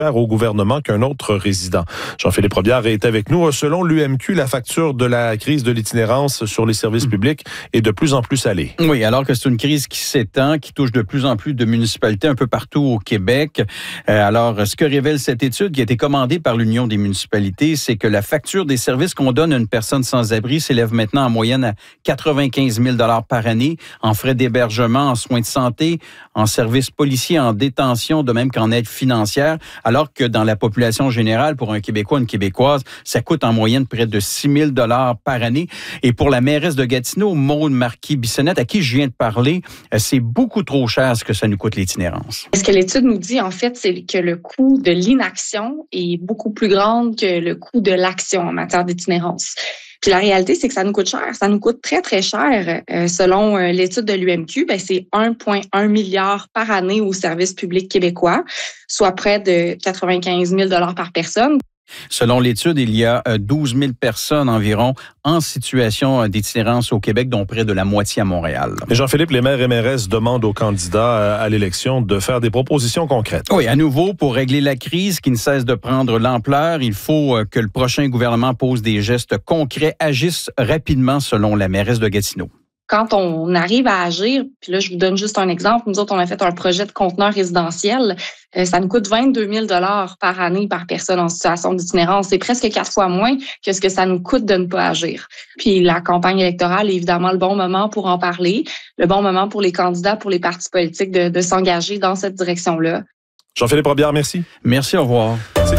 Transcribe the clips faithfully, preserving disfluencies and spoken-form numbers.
au gouvernement qu'un autre résident. Jean-Philippe Robillard est avec nous. Selon l'U M Q, la facture de la crise de l'itinérance sur les services publics est de plus en plus salée. Oui, alors que c'est une crise qui s'étend, qui touche de plus en plus de municipalités un peu partout au Québec. Euh, alors, ce que révèle cette étude qui a été commandée par l'Union des municipalités, c'est que la facture des services qu'on donne à une personne sans-abri s'élève maintenant en moyenne à quatre-vingt-quinze mille dollars par année en frais d'hébergement, en soins de santé, en services policiers, en détention, de même qu'en aide financière. Alors que dans la population générale, pour un Québécois, une Québécoise, ça coûte en moyenne près de six mille dollars par année. Et pour la mairesse de Gatineau, Maude Marquis-Bissonnette, à qui je viens de parler, c'est beaucoup trop cher ce que ça nous coûte l'itinérance. Ce que l'étude nous dit, en fait, c'est que le coût de l'inaction est beaucoup plus grand que le coût de l'action en matière d'itinérance. Puis la réalité, c'est que ça nous coûte cher. Ça nous coûte très, très cher. Euh, selon euh, l'étude de l'U M Q, ben, c'est un virgule un milliard par année au service public québécois, soit près de quatre-vingt-quinze mille dollars par personne. Selon l'étude, il y a douze mille personnes environ en situation d'itinérance au Québec, dont près de la moitié à Montréal. Et Jean-Philippe, les maires et mairesses demandent aux candidats à l'élection de faire des propositions concrètes. Oui, à nouveau, pour régler la crise qui ne cesse de prendre l'ampleur, il faut que le prochain gouvernement pose des gestes concrets, agisse rapidement, selon la mairesse de Gatineau. Quand on arrive à agir, puis là, je vous donne juste un exemple. Nous autres, on a fait un projet de conteneur résidentiel. Euh, ça nous coûte vingt-deux mille dollars par année par personne en situation d'itinérance. C'est presque quatre fois moins que ce que ça nous coûte de ne pas agir. Puis la campagne électorale est évidemment le bon moment pour en parler, le bon moment pour les candidats, pour les partis politiques de, de s'engager dans cette direction-là. Jean-Philippe Robillard, merci. Merci, au revoir. Merci.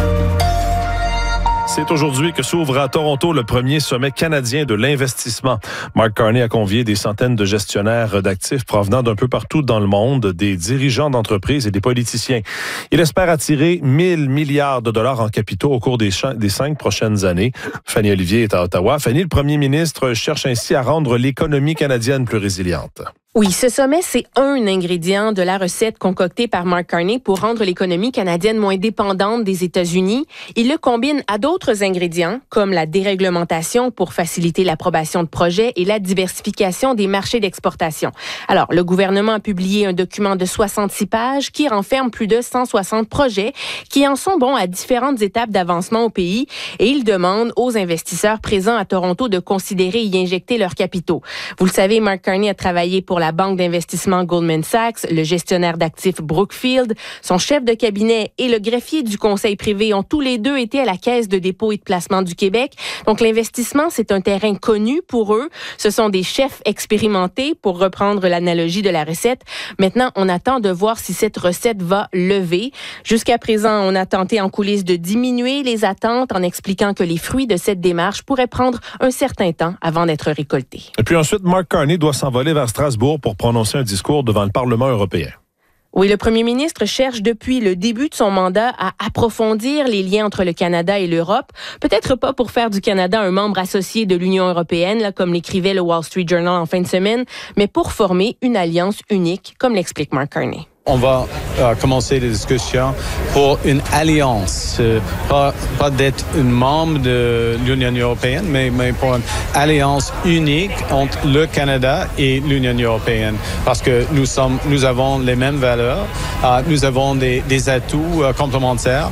C'est aujourd'hui que s'ouvre à Toronto le premier sommet canadien de l'investissement. Mark Carney a convié des centaines de gestionnaires d'actifs provenant d'un peu partout dans le monde, des dirigeants d'entreprises et des politiciens. Il espère attirer mille milliards de dollars en capitaux au cours des, ch- des cinq prochaines années. Fanny Olivier est à Ottawa. Fanny, le premier ministre cherche ainsi à rendre l'économie canadienne plus résiliente. Oui, ce sommet, c'est un ingrédient de la recette concoctée par Mark Carney pour rendre l'économie canadienne moins dépendante des États-Unis. Il le combine à d'autres ingrédients, comme la déréglementation pour faciliter l'approbation de projets et la diversification des marchés d'exportation. Alors, le gouvernement a publié un document de soixante-six pages qui renferme plus de cent soixante projets qui en sont bons à différentes étapes d'avancement au pays et il demande aux investisseurs présents à Toronto de considérer y injecter leurs capitaux. Vous le savez, Mark Carney a travaillé pour la banque d'investissement Goldman Sachs, le gestionnaire d'actifs Brookfield, son chef de cabinet et le greffier du conseil privé ont tous les deux été à la Caisse de dépôt et de placement du Québec. Donc, l'investissement, c'est un terrain connu pour eux. Ce sont des chefs expérimentés, pour reprendre l'analogie de la recette. Maintenant, on attend de voir si cette recette va lever. Jusqu'à présent, on a tenté en coulisses de diminuer les attentes en expliquant que les fruits de cette démarche pourraient prendre un certain temps avant d'être récoltés. Et puis ensuite, Mark Carney doit s'envoler vers Strasbourg pour prononcer un discours devant le Parlement européen. Oui, le premier ministre cherche depuis le début de son mandat à approfondir les liens entre le Canada et l'Europe. Peut-être pas pour faire du Canada un membre associé de l'Union européenne, là, comme l'écrivait le Wall Street Journal en fin de semaine, mais pour former une alliance unique, comme l'explique Mark Carney. On va euh, commencer les discussions pour une alliance, euh, pas, pas d'être un membre de l'Union européenne, mais, mais pour une alliance unique entre le Canada et l'Union européenne. Parce que nous, sommes, nous avons les mêmes valeurs, euh, nous avons des, des atouts euh, complémentaires.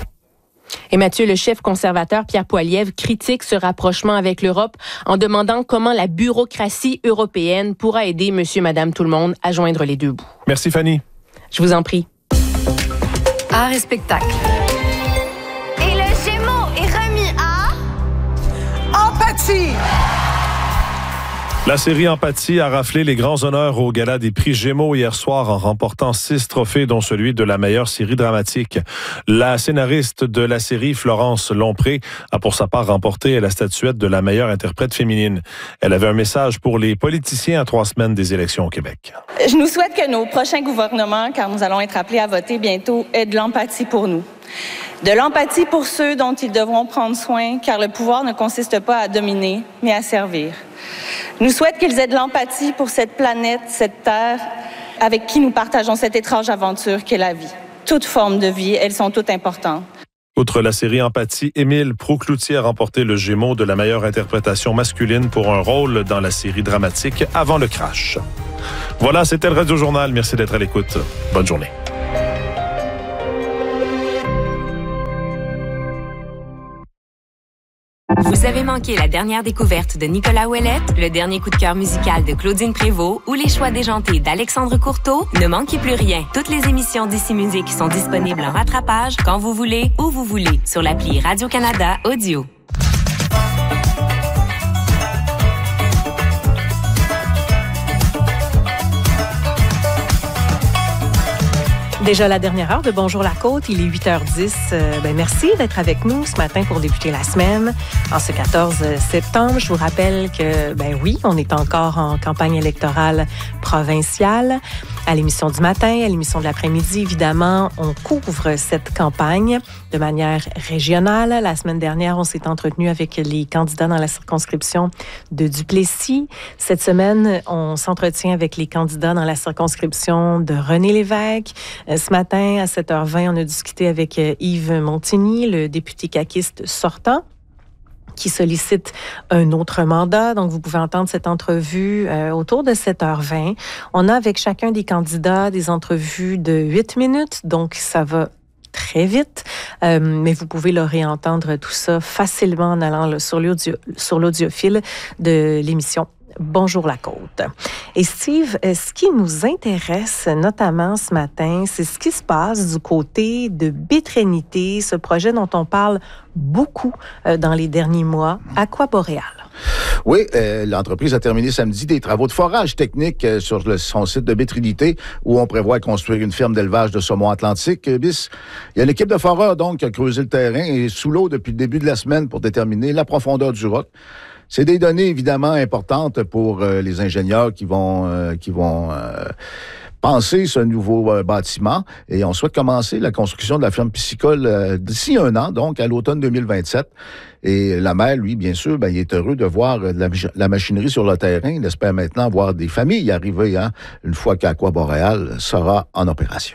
Et Mathieu, le chef conservateur Pierre Poilievre critique ce rapprochement avec l'Europe en demandant comment la bureaucratie européenne pourra aider monsieur, madame, tout le monde à joindre les deux bouts. Merci Fanny. Je vous en prie. Art et spectacle. Et le Gémeaux est remis à... Empathie! La série Empathie a raflé les grands honneurs au gala des prix Gémeaux hier soir en remportant six trophées, dont celui de la meilleure série dramatique. La scénariste de la série, Florence Lompré, a pour sa part remporté la statuette de la meilleure interprète féminine. Elle avait un message pour les politiciens à trois semaines des élections au Québec. Je nous souhaite que nos prochains gouvernements, car nous allons être appelés à voter bientôt, aient de l'empathie pour nous. De l'empathie pour ceux dont ils devront prendre soin, car le pouvoir ne consiste pas à dominer, mais à servir. Nous souhaitons qu'ils aient de l'empathie pour cette planète, cette terre, avec qui nous partageons cette étrange aventure qu'est la vie. Toutes formes de vie, elles sont toutes importantes. Outre la série Empathie, Émile Proulx-Cloutier a remporté le Gémeaux de la meilleure interprétation masculine pour un rôle dans la série dramatique Avant le crash. Voilà, c'était le Radio Journal. Merci d'être à l'écoute. Bonne journée. Vous avez manqué la dernière découverte de Nicolas Ouellette, le dernier coup de cœur musical de Claudine Prévost ou les choix déjantés d'Alexandre Courteau? Ne manquez plus rien. Toutes les émissions d'Ici Musique sont disponibles en rattrapage quand vous voulez, où vous voulez, sur l'appli Radio-Canada Audio. Déjà la dernière heure de Bonjour la Côte, il est huit heures dix. Euh, ben merci d'être avec nous ce matin pour débuter la semaine. En ce quatorze septembre, je vous rappelle que, ben oui, on est encore en campagne électorale provinciale. À l'émission du matin, à l'émission de l'après-midi, évidemment, on couvre cette campagne de manière régionale. La semaine dernière, on s'est entretenu avec les candidats dans la circonscription de Duplessis. Cette semaine, on s'entretient avec les candidats dans la circonscription de René-Lévesque. Ce matin, à sept heures vingt, on a discuté avec Yves Montigny, le député caquiste sortant, qui sollicite un autre mandat. Donc, vous pouvez entendre cette entrevue euh, autour de sept heures vingt. On a avec chacun des candidats des entrevues de huit minutes, donc ça va très vite, euh, mais vous pouvez le réentendre tout ça facilement en allant là, sur l'audio, sur l'audiophile de l'émission Bonjour la Côte. Et Steve, ce qui nous intéresse notamment ce matin, c'est ce qui se passe du côté de Bétrénité, ce projet dont on parle beaucoup dans les derniers mois, Aquaboréal. Oui, euh, l'entreprise a terminé samedi des travaux de forage technique euh, sur le, son site de Bétrinité, où on prévoit construire une ferme d'élevage de saumon atlantique. Euh, bis. Il y a une équipe de foreurs donc qui a creusé le terrain et est sous l'eau depuis le début de la semaine pour déterminer la profondeur du roc. C'est des données évidemment importantes pour euh, les ingénieurs qui vont euh, qui vont euh, penser ce nouveau euh, bâtiment, et on souhaite commencer la construction de la ferme piscicole euh, d'ici un an, donc à l'automne deux mille vingt-sept. Et la maire, lui, bien sûr, ben, il est heureux de voir euh, la, la machinerie sur le terrain. Il espère maintenant voir des familles arriver hein, une fois qu'Aquaboréal sera en opération.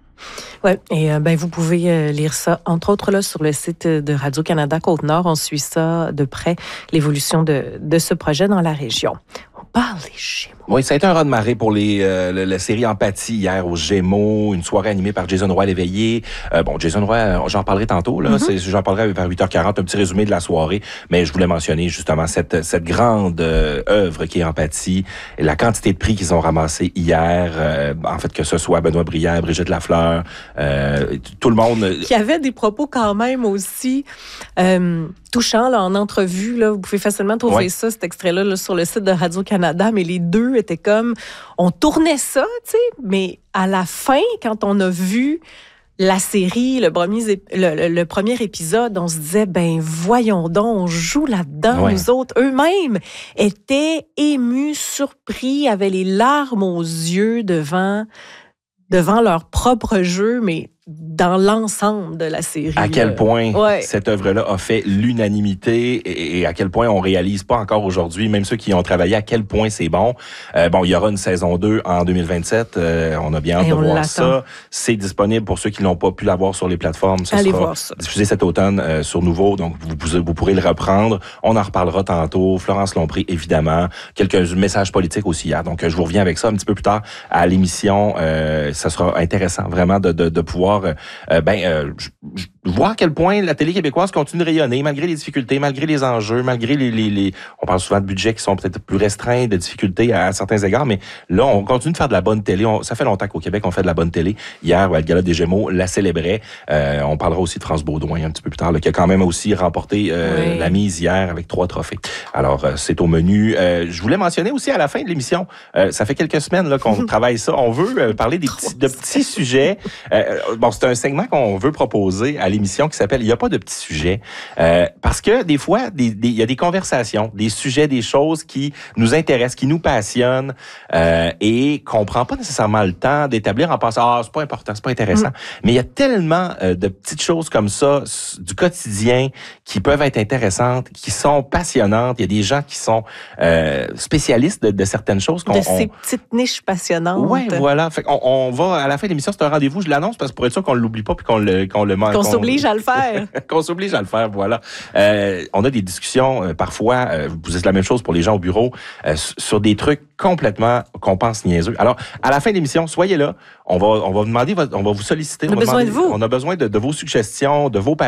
Oui, et euh, ben vous pouvez euh, lire ça, entre autres, là, sur le site de Radio-Canada Côte-Nord. On suit ça de près, l'évolution de, de ce projet dans la région. On parle des Gémeaux. Oui, ça a été un raz-de-marée pour les, euh, la, la série Empathie hier aux Gémeaux, une soirée animée par Jason Roy Léveillé. Euh, bon, Jason Roy, j'en parlerai tantôt, là. Mm-hmm. C'est, j'en parlerai vers huit heures quarante, un petit résumé de la soirée. Mais je voulais mentionner justement cette, cette grande euh, œuvre qui est Empathie, et la quantité de prix qu'ils ont ramassé hier. Euh, en fait, que ce soit Benoît Brière, Brigitte Lafleur, euh, tout le monde. Il y avait des propos quand même aussi euh, touchants là, en entrevue. Là. Vous pouvez facilement trouver ouais. ça, cet extrait-là, là, sur le site de Radio-Canada. Mais les deux étaient comme... On tournait ça, tu sais, mais à la fin, quand on a vu la série, le premier, le, le premier épisode, on se disait, ben voyons donc, on joue là-dedans. Ouais. Nous autres, eux-mêmes, étaient émus, surpris, avaient les larmes aux yeux devant... devant leur propre jeu, mais dans l'ensemble de la série. À quel point ouais. cette œuvre-là a fait l'unanimité et, et à quel point on réalise pas encore aujourd'hui, même ceux qui ont travaillé, à quel point c'est bon. Euh, bon, il y aura une saison deux en deux mille vingt-sept. Euh, on a bien hâte et de voir l'attend. ça. C'est disponible pour ceux qui n'ont pas pu l'avoir sur les plateformes. Ce Allez sera voir ça. diffusé cet automne euh, sur Nouveau, donc vous, vous pourrez le reprendre. On en reparlera tantôt. Florence Lompré, évidemment. Quelques messages politiques aussi hier. Donc, je vous reviens avec ça un petit peu plus tard à l'émission. Euh, ça sera intéressant, vraiment, de, de, de pouvoir Euh, ben, euh, je, je, voir à quel point la télé québécoise continue de rayonner, malgré les difficultés, malgré les enjeux, malgré les, les, les... On parle souvent de budgets qui sont peut-être plus restreints, de difficultés à, à certains égards, mais là, on continue de faire de la bonne télé. On, ça fait longtemps qu'au Québec, on fait de la bonne télé. Hier, ouais, le Gala des Gémeaux la célébrait. Euh, on parlera aussi de France Baudouin un petit peu plus tard, là, qui a quand même aussi remporté euh, oui. la mise hier avec trois trophées. Alors, euh, c'est au menu. Euh, je voulais mentionner aussi à la fin de l'émission, euh, ça fait quelques semaines là, qu'on travaille ça. On veut euh, parler des petits, de petits sujets. Euh, bon, c'est un segment qu'on veut proposer à l'émission qui s'appelle « Il n'y a pas de petits sujets euh, ». Parce que des fois, il des, y a des conversations, des sujets, des choses qui nous intéressent, qui nous passionnent euh, et qu'on ne prend pas nécessairement le temps d'établir en pensant « Ah, c'est pas important, c'est pas intéressant mm. ». Mais il y a tellement euh, de petites choses comme ça du quotidien qui peuvent être intéressantes, qui sont passionnantes. Il y a des gens qui sont euh, spécialistes de, de certaines choses. Qu'on, de ces on... petites niches passionnantes. Oui, voilà. Fait on, on va, à la fin de l'émission, c'est un rendez-vous, je l'annonce parce que pour être sûr qu'on ne l'oublie pas puis qu'on le, qu'on le manque. Qu'on s'oblige à le faire. qu'on s'oblige à le faire, voilà. Euh, on a des discussions, euh, parfois, euh, vous êtes la même chose pour les gens au bureau, euh, sur des trucs complètement qu'on pense niaiseux. Alors, à la fin de l'émission, soyez là. On va, on va vous demander, on va vous solliciter. On a on besoin demander, de vous. On a besoin de, de vos suggestions, de vos